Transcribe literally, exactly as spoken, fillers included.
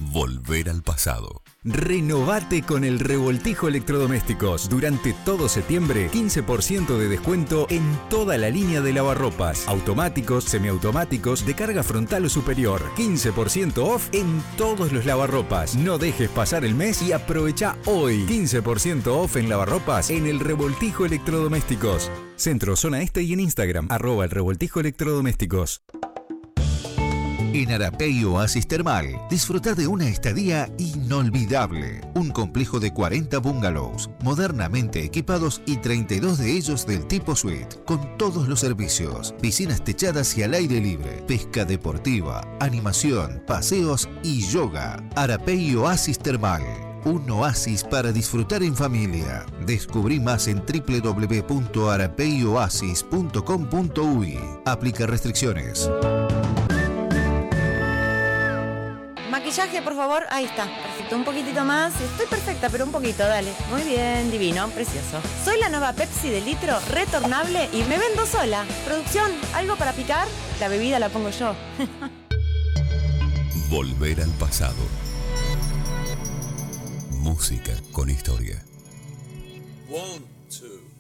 Volver al pasado. Renovate con el Revoltijo Electrodomésticos. Durante todo septiembre, quince por ciento de descuento en toda la línea de lavarropas. Automáticos, semiautomáticos, de carga frontal o superior. quince por ciento off en todos los lavarropas. No dejes pasar el mes y aprovecha hoy. quince por ciento off en lavarropas en el Revoltijo Electrodomésticos. Centro, zona este y en Instagram, arroba el Revoltijo Electrodomésticos. En Arapey Oasis Termal, disfruta de una estadía inolvidable. Un complejo de cuarenta bungalows, modernamente equipados y treinta y dos de ellos del tipo suite, con todos los servicios, piscinas techadas y al aire libre, pesca deportiva, animación, paseos y yoga. Arapey Oasis Termal, un oasis para disfrutar en familia. Descubrí más en doble u doble u doble u punto arapey oasis punto com punto uy. Aplica restricciones. Maquillaje, por favor. Ahí está. Perfecto. Un poquitito más. Estoy perfecta, pero un poquito. Dale. Muy bien. Divino. Precioso. Soy la nueva Pepsi de litro, retornable y me vendo sola. Producción, ¿algo para picar? La bebida la pongo yo. Volver al pasado. Música con historia. One, two.